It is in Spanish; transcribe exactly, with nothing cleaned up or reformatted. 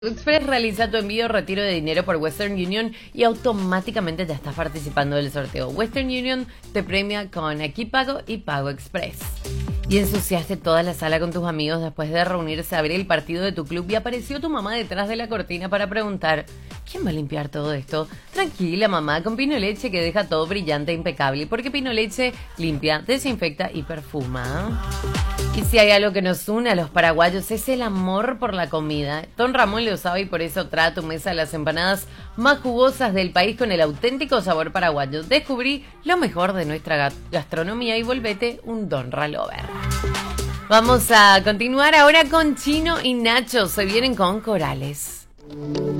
Express realiza tu envío o retiro de dinero por Western Union y automáticamente ya estás participando del sorteo. Western Union te premia con Aquí Pago y Pago Express. Y ensuciaste toda la sala con tus amigos después de reunirse a ver el partido de tu club y apareció tu mamá detrás de la cortina para preguntar: ¿quién va a limpiar todo esto? Tranquila, mamá, con Pino Leche, que deja todo brillante e impecable, porque Pino Leche limpia, desinfecta y perfuma. Y si hay algo que nos une a los paraguayos es el amor por la comida. Don Ramón lo sabe y por eso trae a tu mesa las empanadas más jugosas del país con el auténtico sabor paraguayo. Descubrí lo mejor de nuestra gastronomía y volvete un Don Ralover. Vamos a continuar ahora con Chino y Nacho. Se vienen con Corales.